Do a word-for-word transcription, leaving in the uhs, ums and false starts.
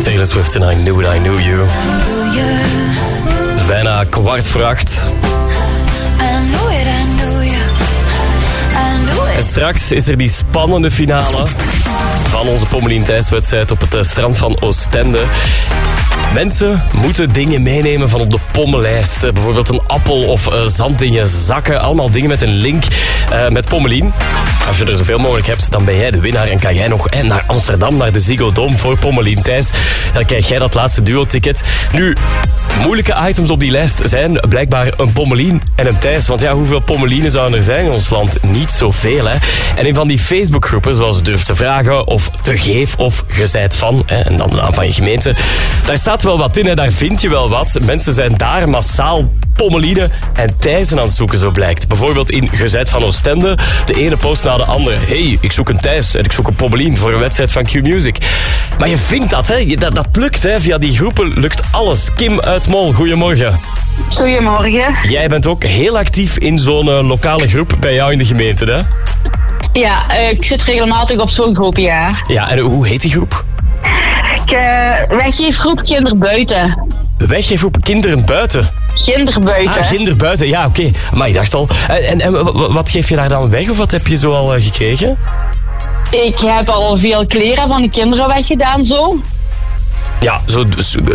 Taylor Swift en I Knew It, I Knew You. Het is bijna kwart voor acht. En straks is er die spannende finale van onze Pommelien Thijs-wedstrijd op het strand van Oostende. Mensen moeten dingen meenemen van op de pommenlijst. Bijvoorbeeld een appel of uh, zand in je zakken. Allemaal dingen met een link uh, met Pommelien. Als je er zoveel mogelijk hebt, dan ben jij de winnaar. En kan jij nog eh, naar Amsterdam, naar de Ziggo Dome voor Pommelien Thijs. Dan krijg jij dat laatste duo-ticket. Nu, moeilijke items op die lijst zijn blijkbaar een Pommelien en een Thijs. Want ja, hoeveel Pommelienen zouden er zijn in ons land? Niet zoveel, hè. En in van die Facebookgroepen, zoals Durf te Vragen of Te Geef of Je zijt van, hè, en dan de naam van je gemeente, daar staat wel wat in, hè. Daar vind je wel wat. Mensen zijn daar massaal Pommelienen en Thijsen aan het zoeken, zo blijkt. Bijvoorbeeld in Je zijt van Oostende. De ene post na de andere. Hey, ik zoek een Thijs en ik zoek een Pommelien voor een wedstrijd van Q-Music. Maar je vindt dat, hè. Dat, dat lukt, hè. Via die groepen lukt alles. Kim uit Mol, goedemorgen. Goedemorgen. Jij bent ook heel actief in zo'n uh, lokale groep bij jou in de gemeente, hè? Ja, uh, ik zit regelmatig op zo'n groep, ja. Ja, en hoe heet die groep? Ik uh, weggeefgroep Kinderbuiten. Weggeefgroep Kinderen Buiten? Kinderbuiten. Ah, Kinderbuiten, ja, oké. Okay. Maar ik dacht al. En, en wat geef je daar dan weg of wat heb je zo al uh, gekregen? Ik heb al veel kleren van de kinderen weggedaan, zo. Ja, zo... zo